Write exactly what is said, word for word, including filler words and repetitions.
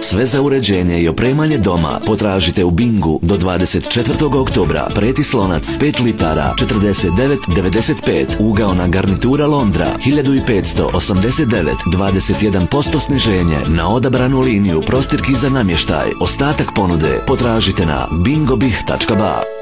Sve za uređenje i opremanje doma potražite u Bingu do dvadeset četvrtog oktobra. Preti slonac pet litara četrdeset devet devedeset pet. Ugaona garnitura Londra hiljadu petsto osamdeset devet. dvadeset jedan posto sniženje na odabranu liniju prostirki za namještaj. Ostatak ponude potražite na bingobih tačka ba.